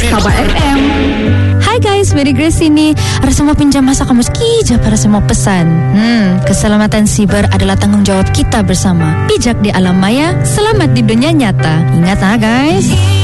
Sahabat FM. Hai guys, Mary Grace ini. Rasa mau pinjam masa kamu sekejap para semua pesan. Keselamatan siber adalah tanggung jawab kita bersama. Bijak di alam maya, selamat di dunia nyata. Ingat guys.